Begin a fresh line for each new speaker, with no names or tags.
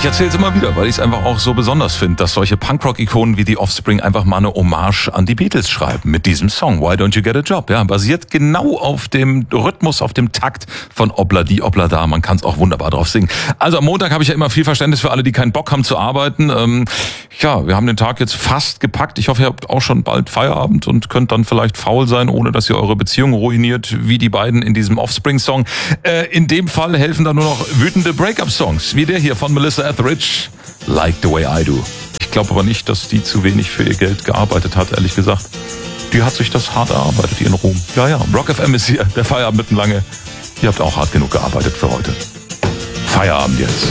Ich erzähle es immer wieder, weil ich es einfach auch so besonders finde, dass solche Punkrock-Ikonen wie die Offspring einfach mal eine Hommage an die Beatles schreiben mit diesem Song Why Don't You Get a Job? Ja, basiert genau auf dem Rhythmus, auf dem Takt von Obladi Oblada. Man kann es auch wunderbar drauf singen. Also am Montag habe ich ja immer viel Verständnis für alle, die keinen Bock haben zu arbeiten. Wir haben den Tag jetzt fast gepackt. Ich hoffe, ihr habt auch schon bald Feierabend und könnt dann vielleicht faul sein, ohne dass ihr eure Beziehung ruiniert, wie die beiden in diesem Offspring-Song. In dem Fall helfen da nur noch wütende Breakup-Songs, wie der hier von Melissa Etheridge, Like the Way I Do. Ich glaube aber nicht, dass die zu wenig für ihr Geld gearbeitet hat, ehrlich gesagt. Die hat sich das hart erarbeitet, ihren Ruhm. Ja, Rock FM ist hier, der Feierabend mitten lange. Ihr habt auch hart genug gearbeitet für heute. Feierabend jetzt.